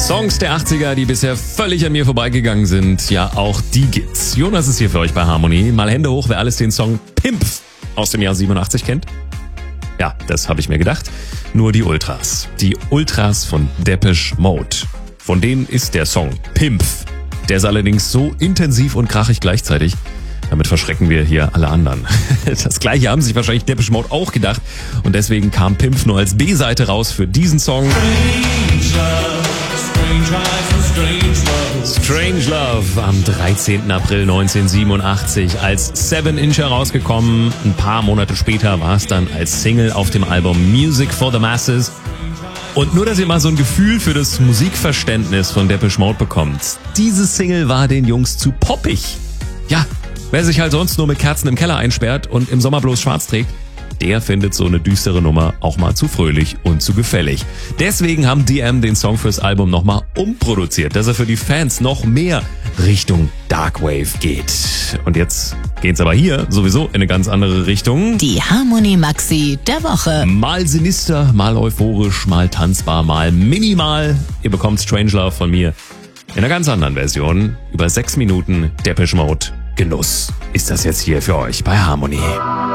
Songs der 80er, die bisher völlig an mir vorbeigegangen sind, ja auch die gibt's. Jonas ist hier für euch bei Harmony. Mal Hände hoch, wer alles den Song Pimp aus dem Jahr 87 kennt. Ja, das habe ich mir gedacht. Nur die Ultras. Die Ultras von Depeche Mode. Von denen ist der Song Pimp. Der ist allerdings so intensiv und krachig gleichzeitig. Damit verschrecken wir hier alle anderen. Das gleiche haben sich wahrscheinlich Depeche Mode auch gedacht. Und deswegen kam Pimp nur als B-Seite raus für diesen Song. Strange Love am 13. April 1987 als 7-Inch herausgekommen. Ein paar Monate später war es dann als Single auf dem Album Music for the Masses. Und nur, dass ihr mal so ein Gefühl für das Musikverständnis von Depeche Mode bekommt. Diese Single war den Jungs zu poppig. Ja, wer sich halt sonst nur mit Kerzen im Keller einsperrt und im Sommer bloß schwarz trägt, der findet so eine düstere Nummer auch mal zu fröhlich und zu gefällig. Deswegen haben DM den Song fürs Album nochmal umproduziert, dass er für die Fans noch mehr Richtung Darkwave geht. Und jetzt geht's aber hier sowieso in eine ganz andere Richtung. Die Harmony Maxi der Woche. Mal sinister, mal euphorisch, mal tanzbar, mal minimal. Ihr bekommt Strange Love von mir in einer ganz anderen Version. Über 6 Minuten Depeche Mode Genuss ist das jetzt hier für euch bei Harmony.